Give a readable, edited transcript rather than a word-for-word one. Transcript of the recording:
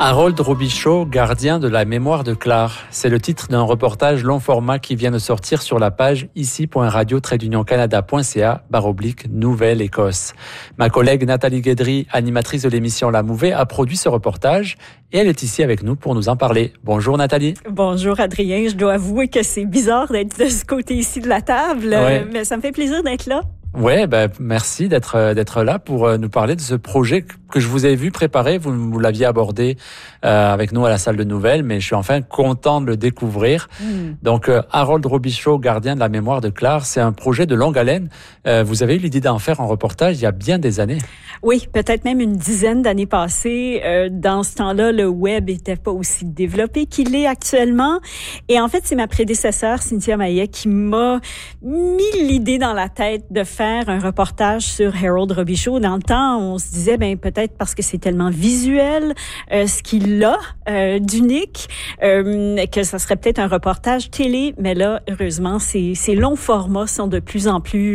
Harold Robichaud, gardien de la mémoire de Clare. C'est le titre d'un reportage long format qui vient de sortir sur la page ici.radio-canada.ca/Nouvelle-Écosse. Ma collègue Nathalie Guédry, animatrice de l'émission La Mouvée, a produit ce reportage et elle est ici avec nous pour nous en parler. Bonjour Nathalie. Bonjour Adrien, je dois avouer que c'est bizarre d'être de ce côté-ci de la table, mais ça me fait plaisir d'être là. Ouais, merci d'être là pour nous parler de ce projet que je vous ai vu préparer. Vous l'aviez abordé avec nous à la salle de nouvelles, mais je suis enfin content de le découvrir. Donc, Harold Robichaud, gardien de la mémoire de Clare, c'est un projet de longue haleine. Vous avez eu l'idée d'en faire un reportage il y a bien des années. Oui, peut-être même une dizaine d'années passées. Dans ce temps-là, le web était pas aussi développé qu'il est actuellement. Et en fait, c'est ma prédécesseur, Cynthia Maillet, qui m'a mis l'idée dans la tête de faire un reportage sur Harold Robichaud. Dans le temps, on se disait, peut-être parce que c'est tellement visuel, ce qu'il a d'unique, que ça serait peut-être un reportage télé. Mais là, heureusement, ces longs formats sont de plus en plus